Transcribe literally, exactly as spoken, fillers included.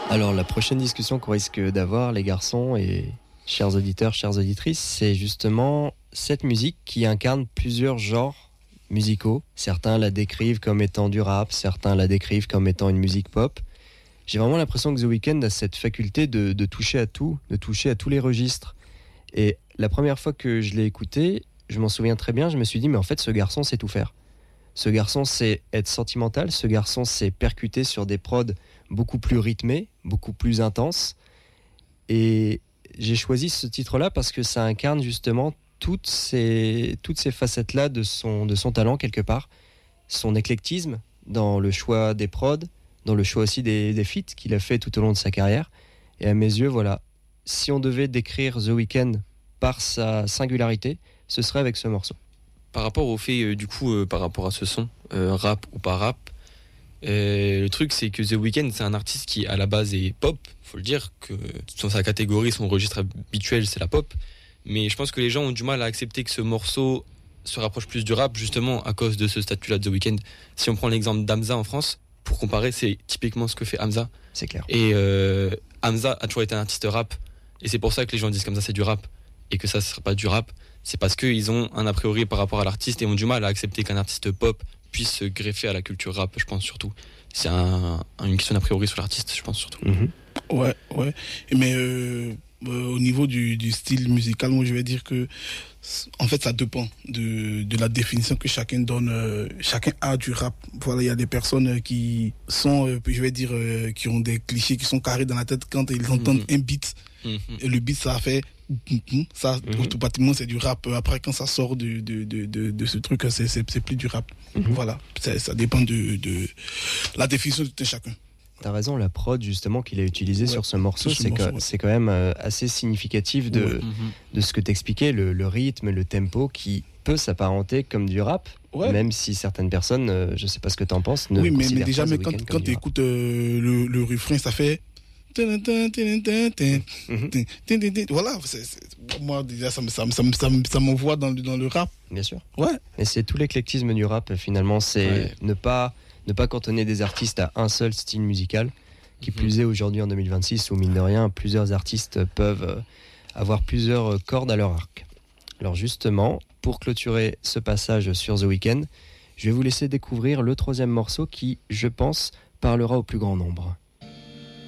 Alors la prochaine discussion qu'on risque d'avoir, les garçons et chers auditeurs, chères auditrices, c'est justement cette musique qui incarne plusieurs genres musicaux. Certains la décrivent comme étant du rap, certains la décrivent comme étant une musique pop. J'ai vraiment l'impression que The Weeknd a cette faculté de, de toucher à tout, de toucher à tous les registres. Et la première fois que je l'ai écouté, je m'en souviens très bien, je me suis dit mais en fait ce garçon sait tout faire. Ce garçon sait être sentimental, ce garçon sait percuter sur des prods beaucoup plus rythmés, beaucoup plus intenses. Et j'ai choisi ce titre-là parce que ça incarne justement toutes ces, toutes ces facettes-là de son, de son talent quelque part. Son éclectisme dans le choix des prods, dans le choix aussi des, des feats qu'il a fait tout au long de sa carrière. Et à mes yeux, voilà, si on devait décrire The Weeknd par sa singularité, ce serait avec ce morceau. Par rapport au fait, euh, du coup, euh, par rapport à ce son, euh, rap ou pas rap, euh, le truc c'est que The Weeknd c'est un artiste qui à la base est pop, faut le dire, que dans sa catégorie, son registre habituel c'est la pop, mais je pense que les gens ont du mal à accepter que ce morceau se rapproche plus du rap justement à cause de ce statut-là de The Weeknd. Si on prend l'exemple d'Hamza en France, pour comparer, c'est typiquement ce que fait Hamza. C'est clair. Et euh, Hamza a toujours été un artiste rap, et c'est pour ça que les gens disent comme ça c'est du rap, et que ça ne sera pas du rap. C'est parce qu'ils ont un a priori par rapport à l'artiste et ont du mal à accepter qu'un artiste pop puisse se greffer à la culture rap, je pense surtout. C'est un, une question d'a priori sur l'artiste, je pense surtout. Mm-hmm. Ouais, ouais. Mais euh, euh, au niveau du, du style musical, moi je vais dire que en fait ça dépend de, de la définition que chacun donne, euh, chacun a du rap. Voilà, il y a des personnes qui sont, euh, je vais dire, euh, qui ont des clichés qui sont carrés dans la tête quand ils entendent mm-hmm. un beat. Mm-hmm. Et le beat ça fait ça mm-hmm. automatiquement c'est du rap. Après quand ça sort de, de, de, de, de ce truc c'est, c'est, c'est plus du rap. Mm-hmm. Voilà, ça, ça dépend de, de la définition de chacun. T'as raison, la prod justement qu'il a utilisée ouais, sur ce morceau, c'est, ce c'est, morceau, que, ouais. c'est quand même euh, assez significatif de, ouais. de ce que t'expliquais, le, le rythme, le tempo qui peut s'apparenter comme du rap, ouais. même si certaines personnes, euh, je sais pas ce que t'en penses, ne oui, mais, considèrent mais déjà, pas mais quand, quand t'écoutes euh, le, le refrain, ça fait Mm-hmm. Voilà, c'est, c'est, moi déjà ça, me, ça, me, ça, me, ça, me, ça m'envoie dans, dans le rap. Bien sûr. Ouais. Et c'est tout l'éclectisme du rap finalement, c'est ouais. ne pas ne pas cantonner des artistes à un seul style musical. Qui mm-hmm. plus est aujourd'hui en deux mille vingt-six où mine de rien plusieurs artistes peuvent avoir plusieurs cordes à leur arc. Alors justement, pour clôturer ce passage sur The Weeknd, je vais vous laisser découvrir le troisième morceau qui, je pense, parlera au plus grand nombre.